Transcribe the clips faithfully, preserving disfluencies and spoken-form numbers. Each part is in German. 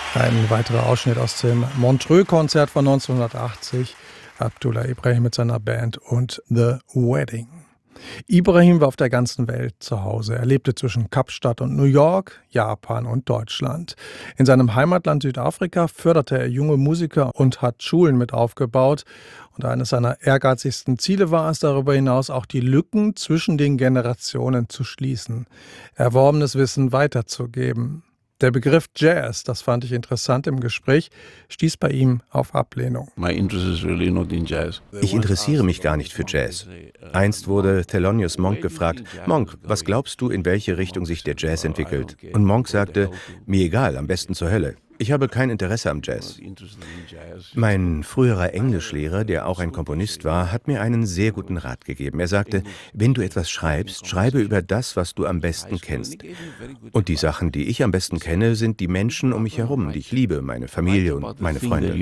Ein weiterer Ausschnitt aus dem Montreux-Konzert von neunzehnhundertachtzig. Abdullah Ibrahim mit seiner Band und The Wedding. Ibrahim war auf der ganzen Welt zu Hause. Er lebte zwischen Kapstadt und New York, Japan und Deutschland. In seinem Heimatland Südafrika förderte er junge Musiker und hat Schulen mit aufgebaut. Und eines seiner ehrgeizigsten Ziele war es darüber hinaus, auch die Lücken zwischen den Generationen zu schließen, erworbenes Wissen weiterzugeben. Der Begriff Jazz, das fand ich interessant im Gespräch, stieß bei ihm auf Ablehnung. Ich interessiere mich gar nicht für Jazz. Einst wurde Thelonious Monk gefragt: Monk, was glaubst du, in welche Richtung sich der Jazz entwickelt? Und Monk sagte: Mir egal, am besten zur Hölle. Ich habe kein Interesse am Jazz. Mein früherer Englischlehrer, der auch ein Komponist war, hat mir einen sehr guten Rat gegeben. Er sagte: Wenn du etwas schreibst, schreibe über das, was du am besten kennst. Und die Sachen, die ich am besten kenne, sind die Menschen um mich herum, die ich liebe, meine Familie und meine Freunde.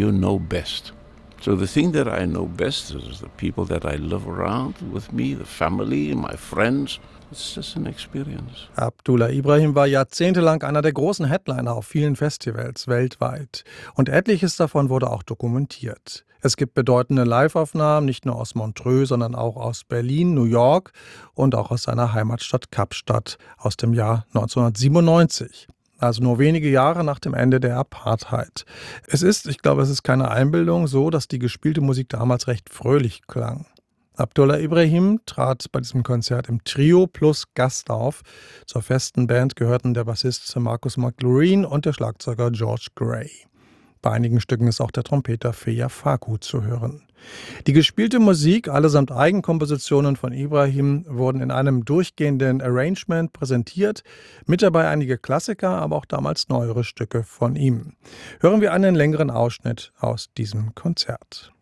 So the thing that I know best is the people that I live around with me, the family, my friends. It's just an experience. Abdullah Ibrahim war jahrzehntelang einer der großen Headliner auf vielen Festivals weltweit. Und etliches davon wurde auch dokumentiert. Es gibt bedeutende Live-Aufnahmen, nicht nur aus Montreux, sondern auch aus Berlin, New York und auch aus seiner Heimatstadt Kapstadt aus dem Jahr neunzehnhundertsiebenundneunzig. Also nur wenige Jahre nach dem Ende der Apartheid. Es ist, ich glaube, es ist keine Einbildung, so, dass die gespielte Musik damals recht fröhlich klang. Abdullah Ibrahim trat bei diesem Konzert im Trio plus Gast auf. Zur festen Band gehörten der Bassist Marcus McLaurin und der Schlagzeuger George Gray. Bei einigen Stücken ist auch der Trompeter Feya Faku zu hören. Die gespielte Musik, allesamt Eigenkompositionen von Ibrahim, wurden in einem durchgehenden Arrangement präsentiert. Mit dabei einige Klassiker, aber auch damals neuere Stücke von ihm. Hören wir einen längeren Ausschnitt aus diesem Konzert.